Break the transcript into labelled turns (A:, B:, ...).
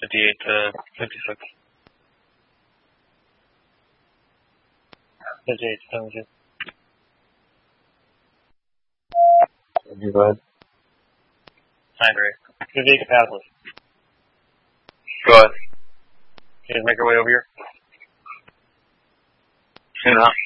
A: 58 to 56. 58 to 72.
B: You go ahead.
A: 9-3. 58 to passless.
B: Go ahead.
A: Can you make your way over here?
B: Soon enough.